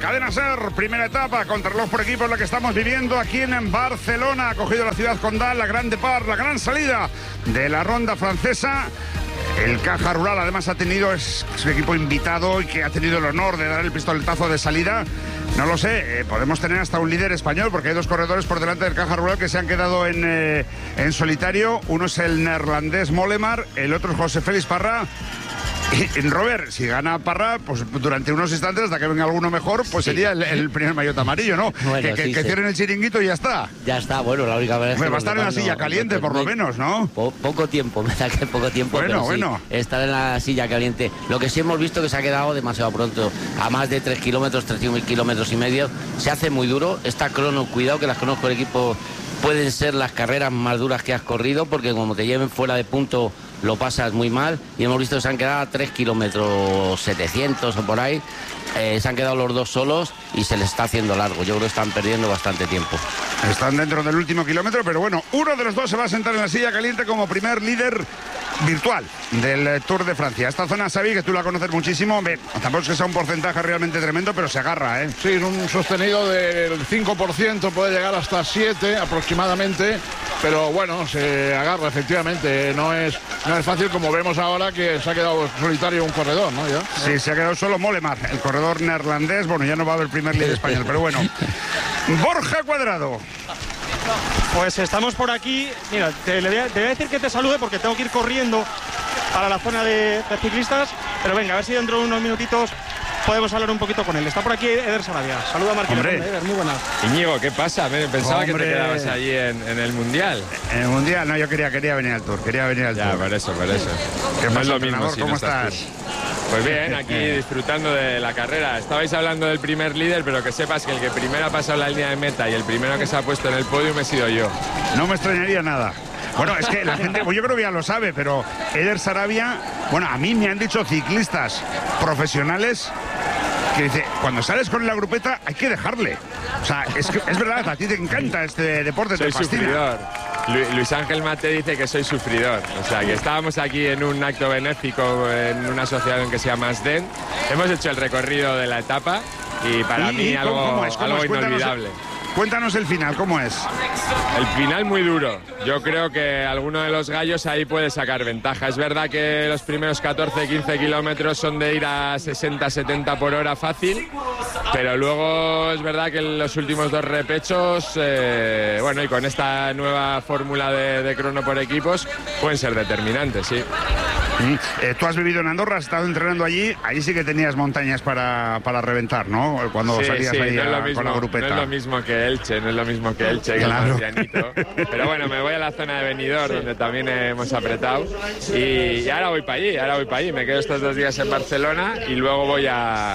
Cadena SER, primera etapa, contrarreloj por equipo, es la que estamos viviendo aquí en Barcelona. Ha cogido la ciudad condal, la gran départ, la gran salida de la ronda francesa. El Caja Rural además ha tenido, es su equipo invitado y que ha tenido el honor de dar el pistoletazo de salida. No lo sé, podemos tener hasta un líder español porque hay dos corredores por delante del Caja Rural que se han quedado en solitario. Uno es el neerlandés Mollema, el otro es José Félix Parra. Y Robert, si gana Parra, pues durante unos instantes, hasta que venga alguno mejor, pues sí, sería el primer maillot amarillo, ¿no? Bueno, que cierren el chiringuito y ya está. Ya está, bueno, la única manera es que va a estar en la silla caliente, por lo menos, ¿no? Poco tiempo, me da que poco tiempo, bueno, pero sí, estar en la silla caliente. Lo que sí hemos visto que se ha quedado demasiado pronto, a más de 3 kilómetros, 3 kilómetros y medio, se hace muy duro. Esta crono, cuidado que las cronos por equipo pueden ser las carreras más duras que has corrido, porque como te lleven fuera de punto lo pasas muy mal, y hemos visto que se han quedado a 3 kilómetros 700 o por ahí, se han quedado los dos solos y se les está haciendo largo. Yo creo que están perdiendo bastante tiempo. Están dentro del último kilómetro, pero bueno, uno de los dos se va a sentar en la silla caliente como primer líder virtual del Tour de Francia. Esta zona, Xavi, que tú la conoces muchísimo, tampoco es que sea un porcentaje realmente tremendo, pero se agarra, ¿eh? Sí, un sostenido del 5%, puede llegar hasta 7 aproximadamente, pero bueno, se agarra efectivamente. No es fácil, como vemos ahora que se ha quedado solitario un corredor, ¿no? ¿Ya? Sí, se ha quedado solo Mollema, el corredor neerlandés. Bueno, ya no va a haber primer líder español, pero bueno. Borja Cuadrado. Pues estamos por aquí. Mira, te voy a decir que te salude porque tengo que ir corriendo para la zona de ciclistas, pero venga, a ver si dentro de unos minutitos podemos hablar un poquito con él. Está por aquí Eder Sarabia. Saluda a Marquinhos. Eder, muy buenas. Íñigo, ¿qué pasa? Pensaba que te quedabas allí en el Mundial. En el Mundial, no, yo quería venir al Tour, Ya, por eso. ¿Qué no pasa, es lo mismo si ¿cómo no estás? Pues bien, aquí disfrutando de la carrera. Estabais hablando del primer líder, pero que sepas que el que primero ha pasado la línea de meta y el primero que se ha puesto en el podio he sido yo. No me extrañaría nada. Bueno, es que la gente, pues yo creo que ya lo sabe, pero Eder Sarabia, bueno, a mí me han dicho ciclistas profesionales que dice, cuando sales con la grupeta hay que dejarle. O sea, es verdad, a ti te encanta este deporte, soy te fascina. Sufridor. Luis Ángel Mate dice que soy sufridor. O sea, que estábamos aquí en un acto benéfico en una asociación que se llama ASDEN. Hemos hecho el recorrido de la etapa y para mí algo inolvidable. Cuéntanos el final, ¿cómo es? El final muy duro. Yo creo que alguno de los gallos ahí puede sacar ventaja. Es verdad que los primeros 14-15 kilómetros son de ir a 60-70 por hora fácil, pero luego es verdad que los últimos dos repechos, bueno, y con esta nueva fórmula de crono por equipos, pueden ser determinantes, sí. Tú has vivido en Andorra, has estado entrenando allí, ahí sí que tenías montañas para reventar, ¿no? Cuando salías ahí con la grupeta. No es lo mismo que Elche, que claro. Es pianito. Pero bueno, me voy a la zona de Benidorm, donde también hemos apretado, y ahora voy para allí, me quedo estos 2 días en Barcelona y luego voy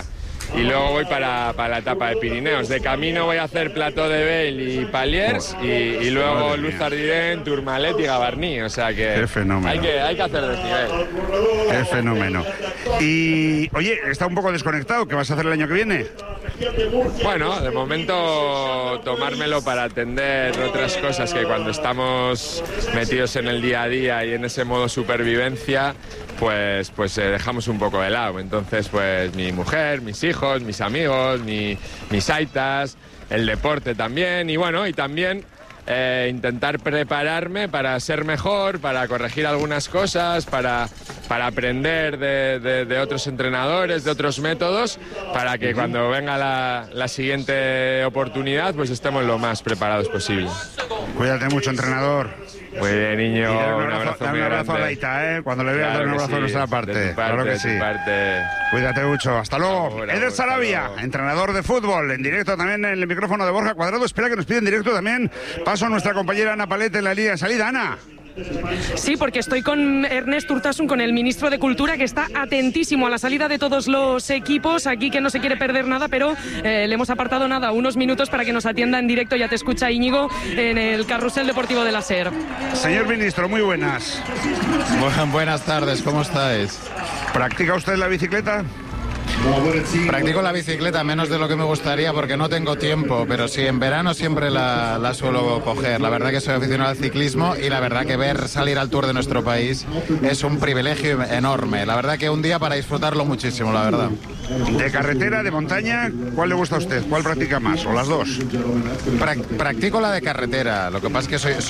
para la etapa de Pirineos. De camino voy a hacer Plateau de Beil y Paliers y luego Luz Ardiden, Tourmalet y Gavarnie. O sea que qué fenómeno. Hay que hacer desnivel. Qué fenómeno. Y oye, está un poco desconectado. ¿Qué vas a hacer el año que viene? Bueno, de momento tomármelo para atender otras cosas que cuando estamos metidos en el día a día y en ese modo supervivencia, pues dejamos un poco de lado. Entonces, pues mi mujer, mis hijos, mis amigos, mis aitas, el deporte también, y bueno, y también intentar prepararme para ser mejor, para corregir algunas cosas, para aprender de otros entrenadores, de otros métodos, para que cuando venga la siguiente oportunidad, pues estemos lo más preparados posible. Cuídate mucho, entrenador. Muy bien, niño. Un abrazo a Laita, ¿eh? Cuando le veas, dar un abrazo de nuestra parte. Claro que sí. Cuídate mucho. Hasta luego. Eder Sarabia, entrenador de fútbol, en directo también en el micrófono de Borja Cuadrado. Espera que nos pide en directo también. Paso a nuestra compañera Ana Palete en la línea de salida. Ana. Sí, porque estoy con Ernest Urtasun, con el ministro de Cultura, que está atentísimo a la salida de todos los equipos, aquí que no se quiere perder nada, pero le hemos apartado unos minutos para que nos atienda en directo. Ya te escucha Íñigo en el carrusel deportivo de la SER. Señor ministro, muy buenas. Buenas tardes, ¿cómo estáis? ¿Practica usted la bicicleta? Practico la bicicleta menos de lo que me gustaría porque no tengo tiempo, pero sí, en verano siempre la suelo coger. La verdad que soy aficionado al ciclismo y la verdad que ver salir al Tour de nuestro país es un privilegio enorme. La verdad que un día para disfrutarlo muchísimo, la verdad. De carretera, de montaña, ¿cuál le gusta a usted? ¿Cuál practica más? ¿O las dos? Practico la de carretera. Lo que pasa es que